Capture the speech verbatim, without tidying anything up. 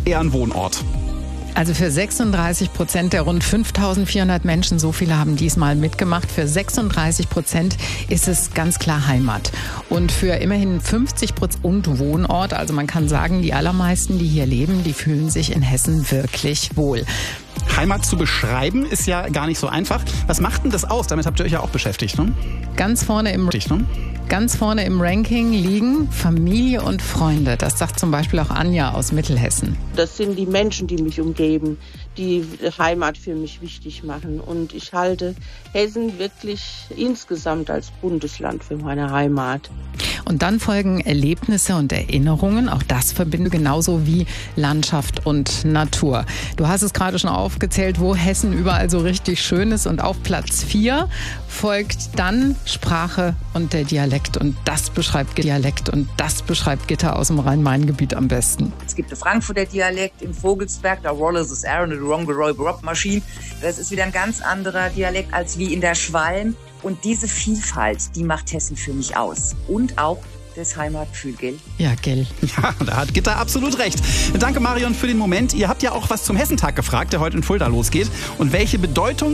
eher ein Wohnort? Also für sechsunddreißig Prozent der rund fünftausendvierhundert Menschen, so viele haben diesmal mitgemacht, für sechsunddreißig Prozent ist es ganz klar Heimat. Und für immerhin fünfzig Prozent und Wohnort, also man kann sagen, die allermeisten, die hier leben, die fühlen sich in Hessen wirklich wohl. Heimat zu beschreiben ist ja gar nicht so einfach. Was macht denn das aus? Damit habt ihr euch ja auch beschäftigt, ne? Ganz vorne im Ganz vorne im Ranking liegen Familie und Freunde. Das sagt zum Beispiel auch Anja aus Mittelhessen. Das sind die Menschen, die mich umgeben, die Heimat für mich wichtig machen. Und ich halte Hessen wirklich insgesamt als Bundesland für meine Heimat. Und dann folgen Erlebnisse und Erinnerungen. Auch das verbindet genauso wie Landschaft und Natur. Du hast es gerade schon aufgezählt, wo Hessen überall so richtig schön ist. Und auf Platz vier folgt dann Sprache und der Dialekt. Und das beschreibt Dialekt und das beschreibt Gitta aus dem Rhein-Main-Gebiet am besten. Es gibt den Frankfurter Dialekt im Vogelsberg, da Rollers is Aaron, the Wrong Rob Maschine. Das ist wieder ein ganz anderer Dialekt als wie in der Schwalm. Und diese Vielfalt, die macht Hessen für mich aus. Und auch das Heimatgefühl, gell? Ja, gell. Ja, da hat Gitta absolut recht. Danke, Marion, für den Moment. Ihr habt ja auch was zum Hessentag gefragt, der heute in Fulda losgeht. Und welche Bedeutung